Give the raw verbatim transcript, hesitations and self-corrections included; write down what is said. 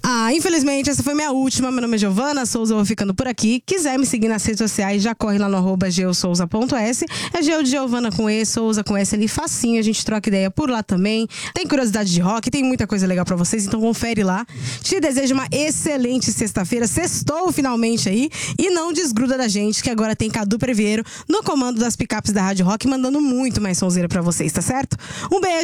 Ah, infelizmente, essa foi minha última. Meu nome é Giovana Souza, eu vou ficando por aqui. Quiser me seguir nas redes sociais, já corre lá no arroba geosouza ponto s. É Geo de Giovana com E, Souza com S ali, facinho. A gente troca ideia por lá também. Tem curiosidade de rock, tem muita coisa legal pra vocês, então confere lá. Te desejo uma excelente sexta-feira. Sextou finalmente aí. E não desgruda da gente, que agora tem Cadu Previeiro no comando das picapes da Rádio Rock, mandando muito mais sonzeira pra vocês, tá certo? Um beijo.